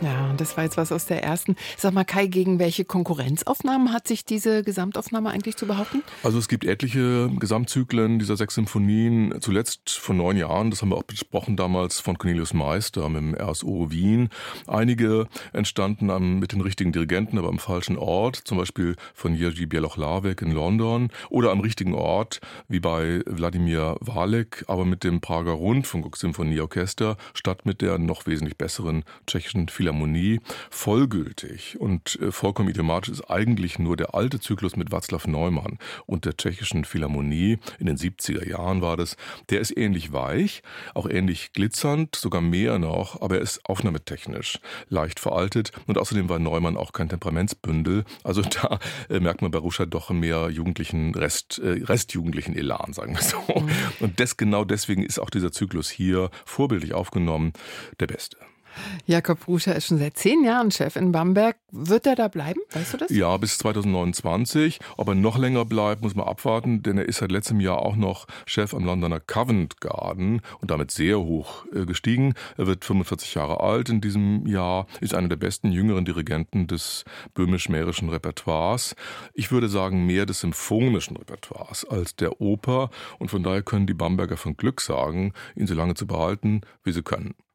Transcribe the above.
Ja, das war jetzt was aus der ersten. Sag mal, Kai, gegen welche Konkurrenzaufnahmen hat sich diese Gesamtaufnahme eigentlich zu behaupten? Also es gibt etliche Gesamtzyklen dieser 6 Symphonien, zuletzt vor 9 Jahren, das haben wir auch besprochen damals, von Cornelius Meister mit dem RSO Wien. Einige entstanden mit den richtigen Dirigenten, aber am falschen Ort, zum Beispiel von Jerzy Bieloch-Larvek in London, oder am richtigen Ort, wie bei Wladimir Walek, aber mit dem Prager Rundfunk-Symphonieorchester, statt mit der noch wesentlich besseren tschechischen Philharmonie vollgültig. Und vollkommen idiomatisch ist eigentlich nur der alte Zyklus mit Václav Neumann und der tschechischen Philharmonie, in den 70er Jahren war das. Der ist ähnlich weich, auch ähnlich glitzernd, sogar mehr noch, aber er ist aufnahmetechnisch leicht veraltet und außerdem war Neumann auch kein Temperamentsbündel. Also da merkt man bei Ruschat doch mehr restjugendlichen Elan, sagen wir so. Und genau deswegen ist auch dieser Zyklus hier vorbildlich aufgenommen der beste. Jakob Ruscha ist schon seit 10 Jahren Chef in Bamberg. Wird er da bleiben? Weißt du das? Ja, bis 2029. Ob er noch länger bleibt, muss man abwarten, denn er ist seit letztem Jahr auch noch Chef am Londoner Covent Garden und damit sehr hoch gestiegen. Er wird 45 Jahre alt in diesem Jahr, ist einer der besten jüngeren Dirigenten des böhmisch-mährischen Repertoires. Ich würde sagen, mehr des symphonischen Repertoires als der Oper und von daher können die Bamberger von Glück sagen, ihn so lange zu behalten, wie sie können.